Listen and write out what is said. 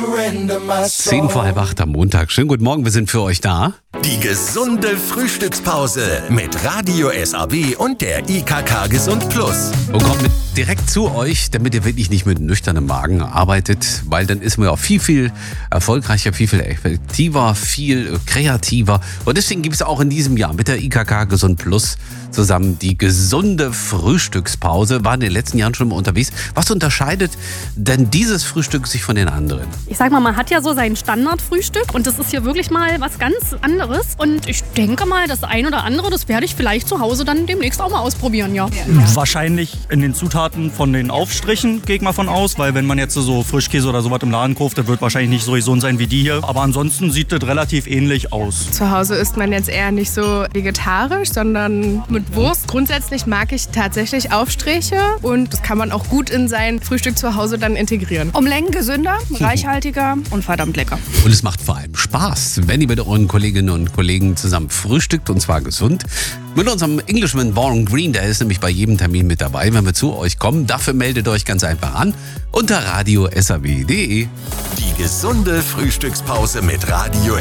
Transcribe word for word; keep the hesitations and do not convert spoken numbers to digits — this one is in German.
Zehn vor halb acht am Montag. Schönen guten Morgen, wir sind für euch da. Die gesunde Frühstückspause mit Radio S A B und der I K K Gesund Plus. Und kommt mit direkt zu euch, damit ihr wirklich nicht mit nüchternem Magen arbeitet, weil dann ist man ja auch viel, viel erfolgreicher, viel, viel effektiver, viel kreativer. Und deswegen gibt es auch in diesem Jahr mit der I K K Gesund Plus zusammen die gesunde Frühstückspause. Waren in den letzten Jahren schon mal unterwegs. Was unterscheidet denn dieses Frühstück sich von den anderen? Ich sag mal, man hat ja so sein Standardfrühstück und das ist hier wirklich mal was ganz anderes. Und ich denke mal, das ein oder andere, das werde ich vielleicht zu Hause dann demnächst auch mal ausprobieren, ja. Wahrscheinlich in den Zutaten von den Aufstrichen, gehe ich mal von aus, weil wenn man jetzt so Frischkäse oder sowas im Laden kauft, das wird wahrscheinlich nicht so gesund sein wie die hier. Aber ansonsten sieht das relativ ähnlich aus. Zu Hause isst man jetzt eher nicht so vegetarisch, sondern mit Wurst. Grundsätzlich mag ich tatsächlich Aufstriche und das kann man auch gut in sein Frühstück zu Hause dann integrieren. Um Längen gesünder, reichhaltiger und verdammt lecker. Und es macht vor allem Spaß, wenn ihr mit euren Kolleginnen und Kollegen zusammen frühstückt, und zwar gesund. Mit unserem Englishman Warren Green, der ist nämlich bei jedem Termin mit dabei, wenn wir zu euch kommen. Dafür meldet euch ganz einfach an unter radio punkt s a b punkt d e. Die gesunde Frühstückspause mit Radio